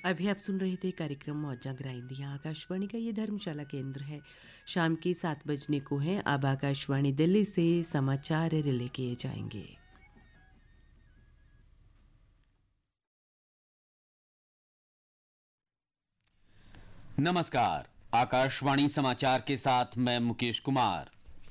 अभी आप सुन रहे थे कार्यक्रम मौजा ग्राइंदियाँ। आकाशवाणी का ये धर्मशाला केंद्र है। शाम के 7 बजने को हैं। अब आकाशवाणी दिल्ली से समाचार रिले किए जाएंगे। नमस्कार, आकाशवाणी समाचार के साथ मैं मुकेश कुमार।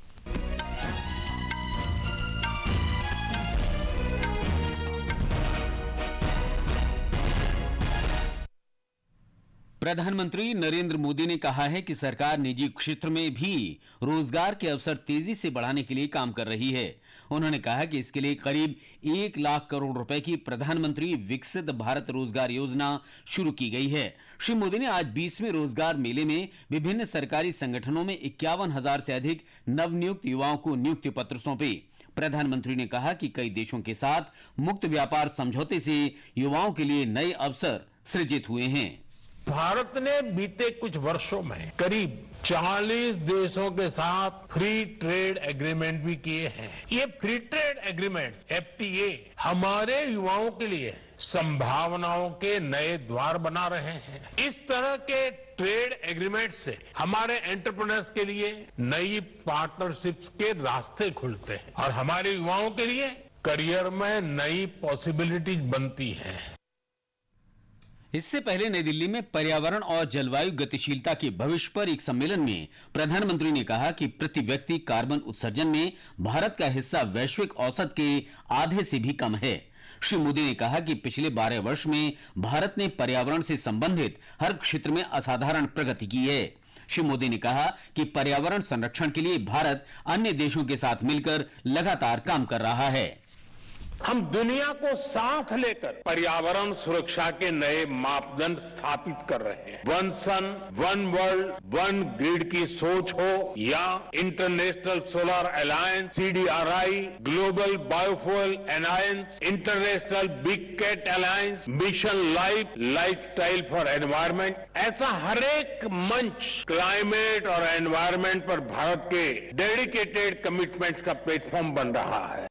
प्रधानमंत्री नरेंद्र मोदी ने कहा है कि सरकार निजी क्षेत्र में भी रोजगार के अवसर तेजी से बढ़ाने के लिए काम कर रही है। उन्होंने कहा कि इसके लिए करीब 1 लाख करोड़ रुपए की प्रधानमंत्री विकसित भारत रोजगार योजना शुरू की गई है। श्री मोदी ने आज 20वें रोजगार मेले में विभिन्न सरकारी संगठनों में 51,000 से अधिक नवनियुक्त युवाओं को नियुक्ति पत्र सौंपे। प्रधानमंत्री ने कहा कि कई देशों के साथ मुक्त व्यापार समझौते से युवाओं के लिए नए अवसर सृजित हुए हैं। भारत ने बीते कुछ वर्षों में करीब 40 देशों के साथ फ्री ट्रेड एग्रीमेंट भी किए हैं। ये फ्री ट्रेड एग्रीमेंट्स FTA हमारे युवाओं के लिए संभावनाओं के नए द्वार बना रहे हैं। इस तरह के ट्रेड एग्रीमेंट से हमारे एंटरप्रेन्योर्स के लिए नई पार्टनरशिप्स के रास्ते खुलते हैं और हमारे युवाओं के लिए करियर में नई पॉसिबिलिटीज बनती हैं। इससे पहले नई दिल्ली में पर्यावरण और जलवायु गतिशीलता के भविष्य पर एक सम्मेलन में प्रधानमंत्री ने कहा कि प्रति व्यक्ति कार्बन उत्सर्जन में भारत का हिस्सा वैश्विक औसत के आधे से भी कम है। श्री मोदी ने कहा कि पिछले 12 वर्ष में भारत ने पर्यावरण से संबंधित हर क्षेत्र में असाधारण प्रगति की है। श्री मोदी ने कहा कि पर्यावरण संरक्षण के लिए भारत अन्य देशों के साथ मिलकर लगातार काम कर रहा है। हम दुनिया को साथ लेकर पर्यावरण सुरक्षा के नए मापदंड स्थापित कर रहे हैं। वन सन, वन वर्ल्ड, वन ग्रिड की सोच हो या international solar alliance, CDRI, global biofuel alliance, international big cat alliance, mission life, lifestyle for environment, ऐसा हर एक मंच क्लाइमेट और एनवायरमेंट पर भारत के डेडिकेटेड कमिटमेंट्स का प्लेटफॉर्म बन रहा है।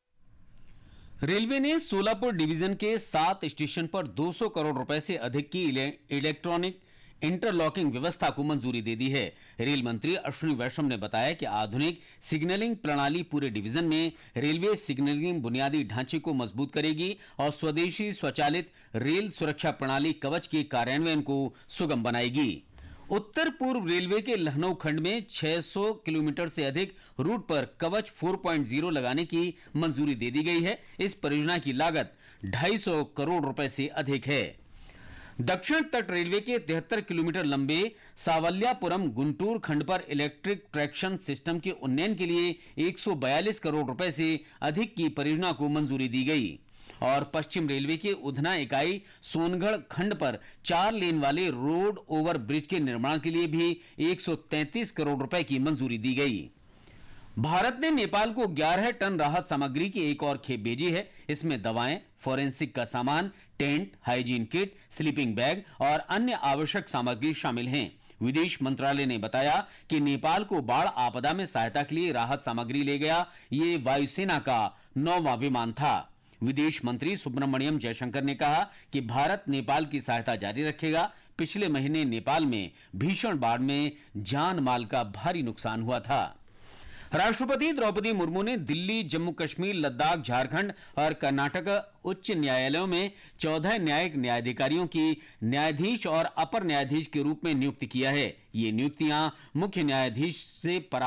रेलवे ने सोलापुर डिवीजन के 7 स्टेशन पर 200 करोड़ रुपए से अधिक की इलेक्ट्रॉनिक इंटरलॉकिंग व्यवस्था को मंजूरी दे दी है। रेल मंत्री अश्विनी वैष्णव ने बताया कि आधुनिक सिग्नलिंग प्रणाली पूरे डिवीजन में रेलवे सिग्नलिंग बुनियादी ढांचे को मजबूत करेगी और स्वदेशी स्वचालित रेल सुरक्षा प्रणाली कवच के कार्यान्वयन को सुगम बनाएगी। उत्तर पूर्व रेलवे के लखनऊ खंड में 600 किलोमीटर से अधिक रूट पर कवच 4.0 लगाने की मंजूरी दे दी गई है। इस परियोजना की लागत 250 करोड़ रुपए से अधिक है। दक्षिण तट रेलवे के 73 किलोमीटर लंबे सावलियापुरम गुंटूर खंड पर इलेक्ट्रिक ट्रैक्शन सिस्टम के उन्नयन के लिए 142 करोड़ रुपए से अधिक की परियोजना को मंजूरी दी गई। और पश्चिम रेलवे के उधना इकाई सोनगढ़ खंड पर 4 लेन वाले रोड ओवर ब्रिज के निर्माण के लिए भी 133 करोड़ रुपए की मंजूरी दी गई। भारत ने नेपाल को 11 टन राहत सामग्री की एक और खेप भेजी है। इसमें दवाएं, फोरेंसिक का सामान, tent, hygiene kit, sleeping bag और अन्य आवश्यक सामग्री शामिल हैं। विदेश मंत्रालय ने बताया कि नेपाल को बाढ़ आपदा में सहायता के लिए राहत सामग्री ले गया ये वायुसेना का 9वां विमान था। विदेश मंत्री सुब्रमण्यम जयशंकर ने कहा कि भारत नेपाल की सहायता जारी रखेगा। पिछले महीने नेपाल में भीषण बाढ़ में जान माल का भारी नुकसान हुआ था। राष्ट्रपति द्रौपदी मुर्मू ने दिल्ली, जम्मू कश्मीर, लद्दाख, झारखंड और कर्नाटक उच्च न्यायालयों में 14 न्यायिक न्यायाधिकारियों की न्यायाधीश और अपर न्यायाधीश के रूप में नियुक्त किया है। ये नियुक्तियां मुख्य न्यायाधीश से